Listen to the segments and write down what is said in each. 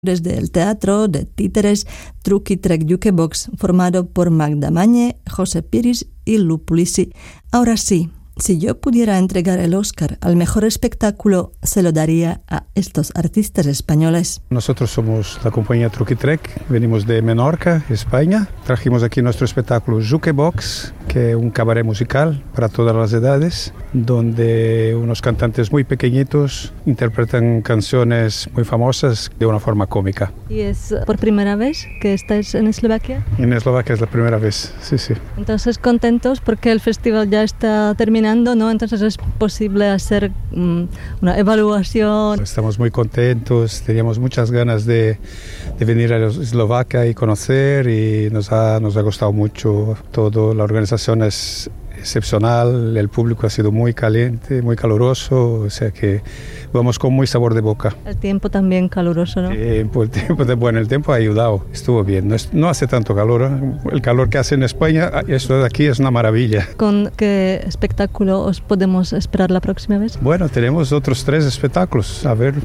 desde el teatro de títeres Truc i Trec Jukebox, formado por Magda Mañe, José Piris y Lu Pulisi. Ahora sí, si yo pudiera entregar el Oscar al mejor espectáculo, se lo daría a estos artistas españoles. Nosotros somos la compañía Truc i Trec, venimos de Menorca, España. Trajimos aquí nuestro espectáculo Jukebox, que es un cabaret musical para todas las edades, donde unos cantantes muy pequeñitos interpretan canciones muy famosas de una forma cómica. ¿Y es por primera vez que estáis en Eslovaquia? En Eslovaquia es la primera vez, sí. Entonces contentos porque el festival ya está terminando, ¿no? Entonces es posible hacer una evaluación. Estamos muy contentos, teníamos muchas ganas de venir a Eslovaquia y conocer, y nos ha gustado mucho todo. La organización es excepcional, el público ha sido muy caliente, muy caluroso, o sea que vamos con muy sabor de boca. El tiempo también caluroso, ¿no? El tiempo ha ayudado, estuvo bien, no hace tanto calor, el calor que hace en España, esto de aquí es una maravilla. ¿Con qué espectáculo os podemos esperar la próxima vez? Bueno, tenemos otros 3 espectáculos, a ver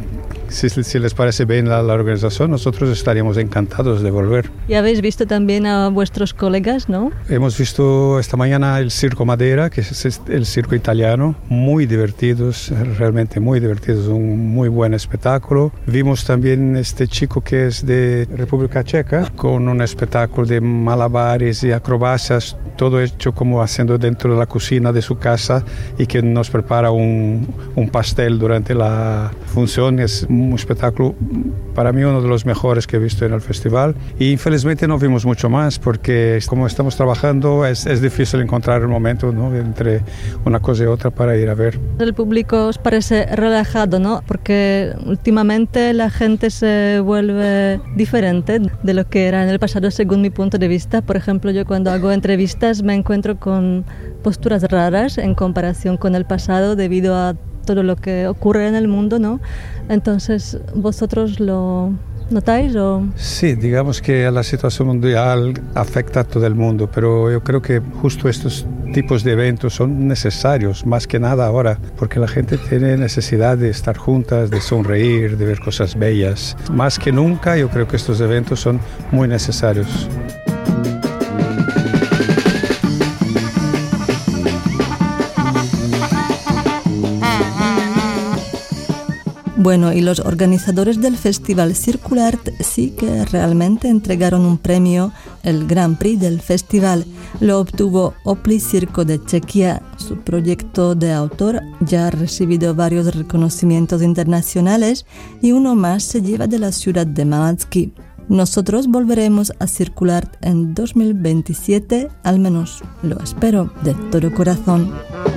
si les parece bien la organización, nosotros estaríamos encantados de volver. Y habéis visto también a vuestros colegas, ¿no? Hemos visto esta mañana el Circo Madera, que es el circo italiano, muy divertidos, realmente muy divertidos, un muy buen espectáculo. Vimos también este chico que es de República Checa, con un espectáculo de malabares y acrobacias, todo hecho como haciendo dentro de la cocina de su casa, y que nos prepara un pastel durante la función. Es un espectáculo, para mí, uno de los mejores que he visto en el festival. Y infelizmente no vimos mucho más, porque como estamos trabajando es difícil encontrar el momento, ¿no?, entre una cosa y otra para ir a ver. El público os parece relajado, ¿no? Porque últimamente la gente se vuelve diferente de lo que era en el pasado, según mi punto de vista. Por ejemplo, yo cuando hago entrevistas me encuentro con posturas raras en comparación con el pasado, debido a todo lo que ocurre en el mundo, ¿no? Entonces, ¿vosotros lo notáis o...? Sí, digamos que la situación mundial afecta a todo el mundo, pero yo creo que justo estos tipos de eventos son necesarios, más que nada ahora, porque la gente tiene necesidad de estar juntas, de sonreír, de ver cosas bellas. Más que nunca, yo creo que estos eventos son muy necesarios. Bueno, y los organizadores del Festival Circulart sí que realmente entregaron un premio, el Grand Prix del festival. Lo obtuvo Opli Circo de Chequia. Su proyecto de autor ya ha recibido varios reconocimientos internacionales, y uno más se lleva de la ciudad de Malacky. Nosotros volveremos a Circulart en 2027, al menos lo espero de todo corazón.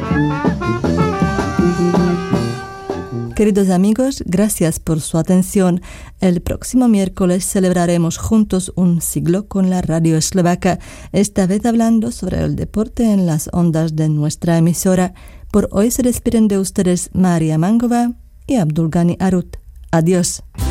Queridos amigos, gracias por su atención. El próximo miércoles celebraremos juntos un siglo con la radio eslovaca, esta vez hablando sobre el deporte en las ondas de nuestra emisora. Por hoy se despiden de ustedes Mária Mangová y Abdulgani Arut. Adiós.